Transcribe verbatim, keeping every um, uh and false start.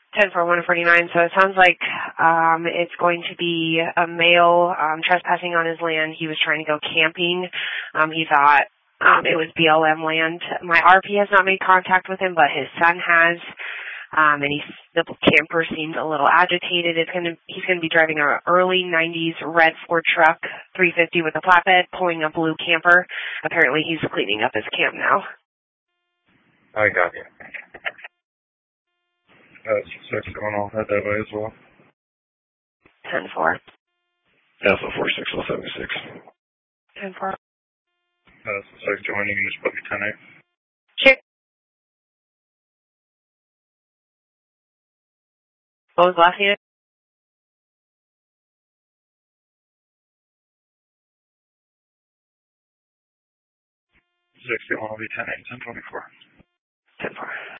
ten for one forty-nine. So it sounds like um, it's going to be a male um, trespassing on his land. He was trying to go camping. Um, he thought um, it was B L M land. My R P has not made contact with him, but his son has. Um, and he's, the camper seems a little agitated. It's gonna, he's going to be driving an early nineties red Ford truck, three fifty with a flatbed, pulling a blue camper. Apparently he's cleaning up his camp now. I got you. Uh, six going on head that way as well. ten four. Alpha four six oh seven six. ten four. Uh, six joining, you just put me ten eight. Sure. What was the last unit? sixty-one will be ten eight, ten twenty-four. ten four.